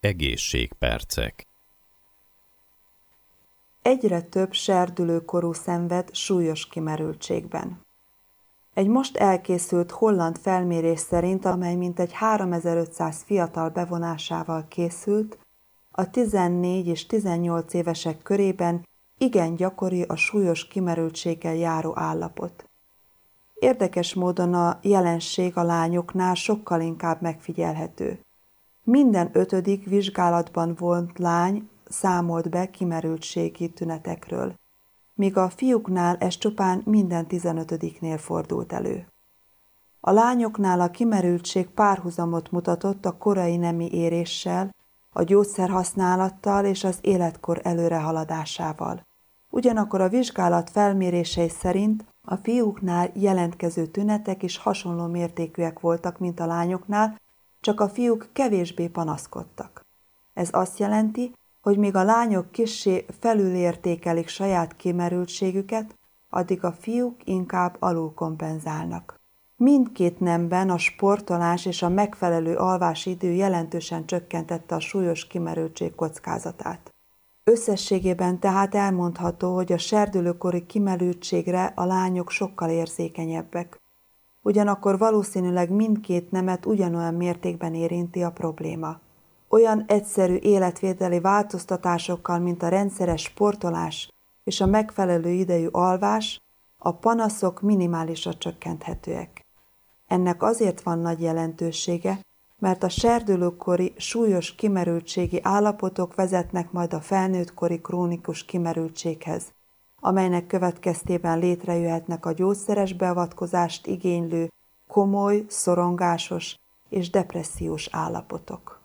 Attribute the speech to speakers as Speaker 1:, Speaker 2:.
Speaker 1: Egészségpercek.
Speaker 2: Egyre több serdülőkorú szenved súlyos kimerültségben. Egy most elkészült holland felmérés szerint, amely mintegy 3500 fiatal bevonásával készült, a 14 és 18 évesek körében igen gyakori a súlyos kimerültséggel járó állapot. Érdekes módon a jelenség a lányoknál sokkal inkább megfigyelhető. Minden 5. vizsgálatban vont lány számolt be kimerültségi tünetekről, míg a fiúknál ez csupán minden 15-nél fordult elő. A lányoknál a kimerültség párhuzamot mutatott a korai nemi éréssel, a gyógyszerhasználattal és az életkor előrehaladásával. Ugyanakkor a vizsgálat felmérései szerint a fiúknál jelentkező tünetek is hasonló mértékűek voltak, mint a lányoknál, csak a fiúk kevésbé panaszkodtak. Ez azt jelenti, hogy míg a lányok kissé felülértékelik saját kimerültségüket, addig a fiúk inkább alulkompenzálnak. Mindkét nemben a sportolás és a megfelelő alvási idő jelentősen csökkentette a súlyos kimerültség kockázatát. Összességében tehát elmondható, hogy a serdülőkori kimerültségre a lányok sokkal érzékenyebbek. Ugyanakkor valószínűleg mindkét nemet ugyanolyan mértékben érinti a probléma. Olyan egyszerű életvételi változtatásokkal, mint a rendszeres sportolás és a megfelelő idejű alvás, a panaszok minimálisra csökkenthetőek. Ennek azért van nagy jelentősége, mert a serdülőkori súlyos kimerültségi állapotok vezetnek majd a felnőttkori krónikus kimerültséghez, amelynek következtében létrejöhetnek a gyógyszeres beavatkozást igénylő, komoly, szorongásos és depressziós állapotok.